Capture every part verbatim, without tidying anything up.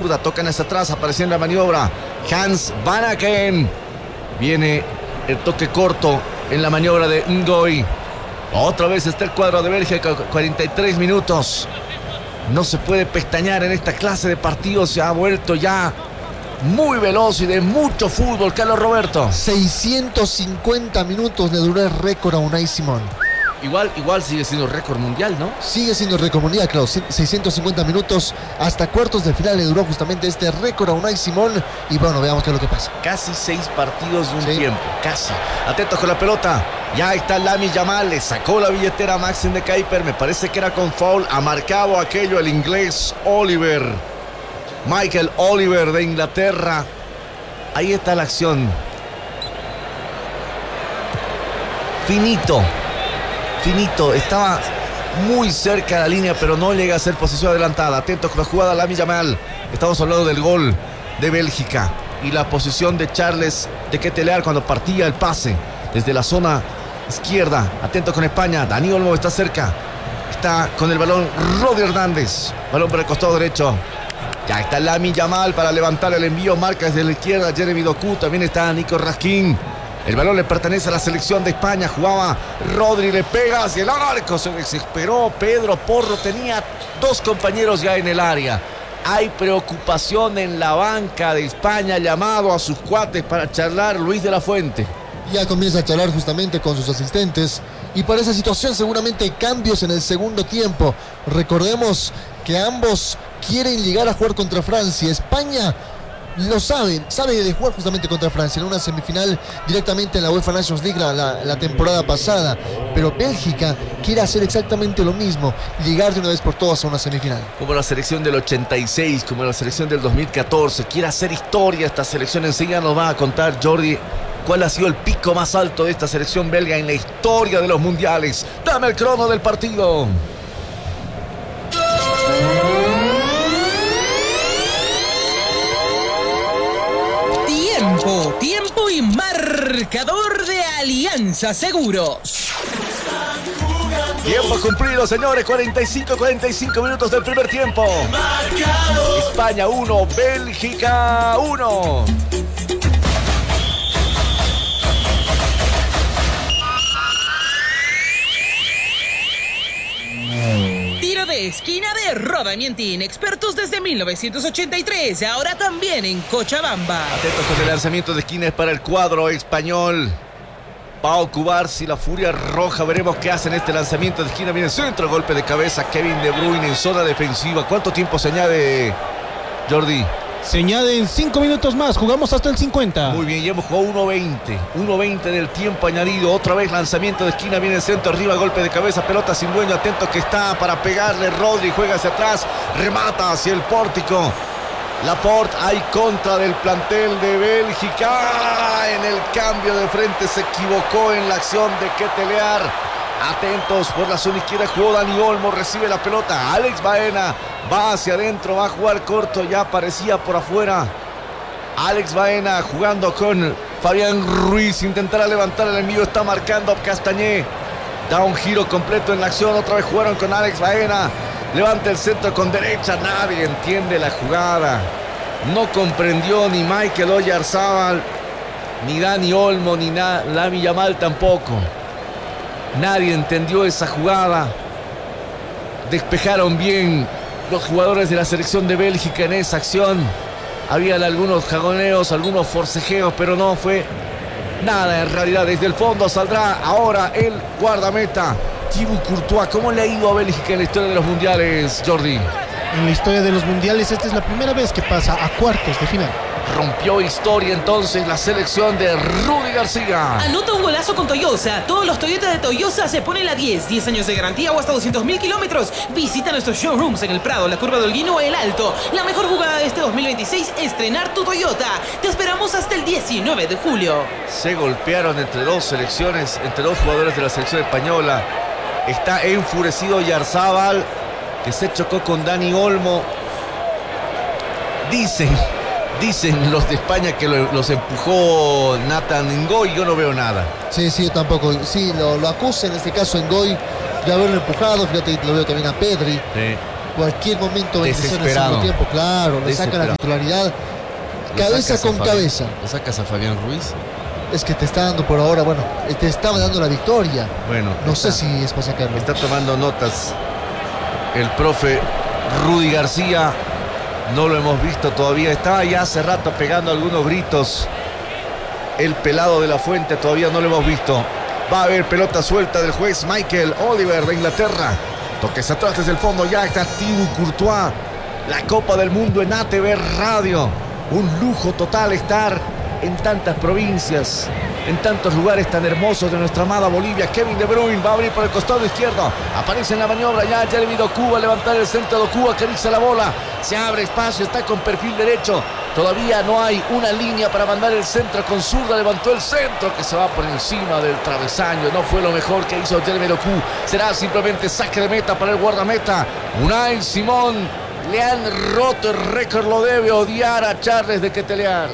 zurda, tocan hacia atrás, apareció en la maniobra Hans Vanaken. Viene el toque corto en la maniobra de Ngoy. Otra vez está el cuadro de Bélgica, cuarenta y tres minutos. No se puede pestañear en esta clase de partidos. Se ha vuelto ya muy veloz y de mucho fútbol, Carlos Roberto. seiscientos cincuenta minutos le duró el récord a Unai Simón. Igual, igual sigue siendo récord mundial, ¿no? Sigue siendo récord mundial, claro. seiscientos cincuenta minutos hasta cuartos de final le duró justamente este récord a Unai Simón. Y bueno, veamos qué es lo que pasa. Casi seis partidos de un sí. tiempo, casi. Atentos con la pelota. Ya está Lamine Yamal, le sacó la billetera a Maxim de Kuiper. Me parece que era con foul. Ha marcado aquello el inglés Oliver. Michael Oliver de Inglaterra. Ahí está la acción. Finito. Finito, estaba muy cerca de la línea, pero no llega a ser posición adelantada. Atentos con la jugada Lamine Yamal. Estamos hablando del gol de Bélgica y la posición de Charles de Ketelaere cuando partía el pase desde la zona izquierda. Atento con España. Dani Olmo está cerca. Está con el balón Rodri Hernández. Balón por el costado derecho. Ya está Lamine Yamal para levantar el envío. Marca desde la izquierda Jeremy Doku. También está Nico Raskin. El balón le pertenece a la selección de España. Jugaba Rodri, le pega hacia el arco. Se desesperó Pedro Porro. Tenía dos compañeros ya en el área. Hay preocupación en la banca de España. Llamado a sus cuates para charlar Luis de la Fuente. Ya comienza a charlar justamente con sus asistentes. Y para esa situación seguramente hay cambios en el segundo tiempo. Recordemos que ambos quieren llegar a jugar contra Francia. España lo sabe, sabe de jugar justamente contra Francia en una semifinal directamente en la UEFA Nations League la, la, la temporada pasada, pero Bélgica quiere hacer exactamente lo mismo, llegar de una vez por todas a una semifinal. Como la selección del ochenta y seis, como la selección del dos mil catorce, quiere hacer historia esta selección. Enseguida nos va a contar Jordi cuál ha sido el pico más alto de esta selección belga en la historia de los mundiales. Dame el crono del partido. Tiempo, tiempo y marcador de Alianza Seguros. Tiempo cumplido, señores. cuarenta y cinco, cuarenta y cinco minutos del primer tiempo. España uno, Bélgica uno. De esquina de Roda Mientín, expertos desde mil novecientos ochenta y tres, ahora también en Cochabamba. Atentos con el lanzamiento de esquina, es para el cuadro español. Pau Cubarsí, la furia roja, veremos qué hace en este lanzamiento de esquina. Viene el centro, golpe de cabeza, Kevin De Bruyne en zona defensiva. ¿Cuánto tiempo se añade, Jordi? Se añaden cinco minutos más, jugamos hasta el cincuenta. Muy bien, ya hemos jugado uno veinte. uno veinte del tiempo añadido. Otra vez lanzamiento de esquina, viene el centro, arriba, golpe de cabeza, pelota sin dueño. Atento que está para pegarle Rodri, juega hacia atrás, remata hacia el pórtico. Laporte, hay contra del plantel de Bélgica. En el cambio de frente se equivocó en la acción de Ketelaere. Atentos por la zona izquierda, jugó Dani Olmo, recibe la pelota, Alex Baena va hacia adentro, va a jugar corto, ya aparecía por afuera Alex Baena jugando con Fabián Ruiz, intentará levantar el envío, está marcando Castañé, da un giro completo en la acción, otra vez jugaron con Alex Baena, levanta el centro con derecha, nadie entiende la jugada, no comprendió ni Michael Oyarzábal, ni Dani Olmo, ni Lamine Yamal tampoco. Nadie entendió esa jugada. Despejaron bien los jugadores de la selección de Bélgica en esa acción. Habían algunos jagoneos, algunos forcejeos, pero no fue nada en realidad. Desde el fondo saldrá ahora el guardameta Thibaut Courtois. ¿Cómo le ha ido a Bélgica en la historia de los mundiales, Jordi? En la historia de los mundiales esta es la primera vez que pasa a cuartos de final. Rompió historia entonces la selección de Rudy García. Anota un golazo con Toyosa. Todos los Toyota de Toyosa se ponen la diez. diez años de garantía o hasta doscientos mil kilómetros. Visita nuestros showrooms en El Prado, la Curva de Holguín o El Alto. La mejor jugada de este dos mil veintiséis, estrenar tu Toyota. Te esperamos hasta el diecinueve de julio. Se golpearon entre dos selecciones, entre dos jugadores de la selección española. Está enfurecido Oyarzábal, que se chocó con Dani Olmo. Dicen... Dicen los de España que lo, los empujó Nathan Ngoy, yo no veo nada. Sí, sí, yo tampoco. Sí, lo, lo acusa en este caso Ngoy de haberlo empujado. Fíjate, lo veo también a Pedri. Sí. cualquier momento va a iniciar el Desesperado. segundo tiempo. Claro, le saca la Desesperado. titularidad. ¿Lo Cabeza sacas a con Fabián? cabeza. ¿Lo sacas a Fabián Ruiz? Es que te está dando por ahora, bueno, te estaba dando la victoria. Bueno, No está- sé si es para sacarlo. Está tomando notas el profe Rudy García. No lo hemos visto todavía. Estaba ya hace rato pegando algunos gritos. El pelado de la Fuente todavía no lo hemos visto. Va a haber pelota suelta del juez Michael Oliver de Inglaterra. Toques atrás desde el fondo. Ya está Thibaut Courtois. La Copa del Mundo en A T V Radio. Un lujo total estar en tantas provincias, en tantos lugares tan hermosos de nuestra amada Bolivia. Kevin De Bruyne va a abrir por el costado izquierdo. Aparece en la maniobra ya Jeremy Doku, va a levantar el centro. Doku acaricia la bola. Se abre espacio, está con perfil derecho. Todavía no hay una línea para mandar el centro. Con zurda levantó el centro que se va por encima del travesaño. No fue lo mejor que hizo Jeremy Doku. Será simplemente saque de meta para el guardameta. Unai Simón. Le han roto el récord. Lo debe odiar a Charles de Ketelaere.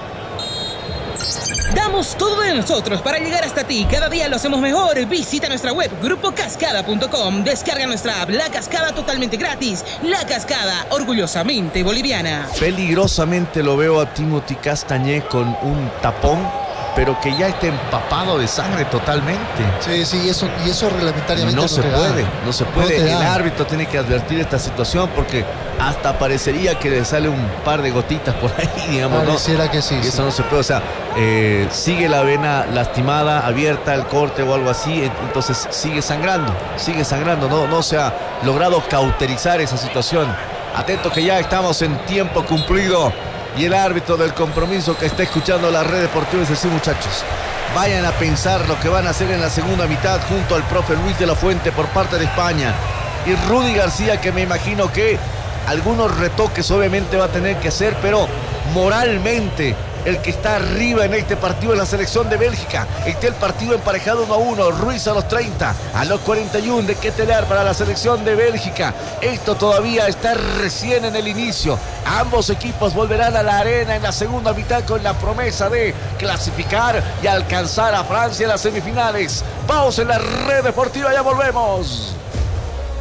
Damos todo de nosotros para llegar hasta ti. Cada día lo hacemos mejor. Visita nuestra web grupo cascada punto com. Descarga nuestra app La Cascada totalmente gratis. La Cascada, orgullosamente boliviana. Peligrosamente lo veo a Timothy Castañé con un tapón, pero que ya está empapado de sangre totalmente. Sí, sí, y eso, y eso reglamentariamente No no, se te da. puede, no se puede. te El da. árbitro tiene que advertir esta situación porque hasta parecería que le sale un par de gotitas por ahí, digamos, ¿no? Pareciera que sí. Y sí. eso no se puede, o sea, eh, sigue la vena lastimada, abierta, el corte o algo así, entonces sigue sangrando, sigue sangrando, no, no se ha logrado cauterizar esa situación. Atento que ya estamos en tiempo cumplido y el árbitro del compromiso que está escuchando la red deportiva es decir, muchachos, vayan a pensar lo que van a hacer en la segunda mitad junto al profe Luis de la Fuente por parte de España y Rudy García, que me imagino que algunos retoques obviamente va a tener que hacer, pero moralmente el que está arriba en este partido es la selección de Bélgica. Está el partido emparejado uno a uno. Ruiz a los treinta, a los cuarenta y uno de Ketelaere para la selección de Bélgica. Esto todavía está recién en el inicio. Ambos equipos volverán a la arena en la segunda mitad con la promesa de clasificar y alcanzar a Francia en las semifinales. Vamos en la red deportiva, ya volvemos.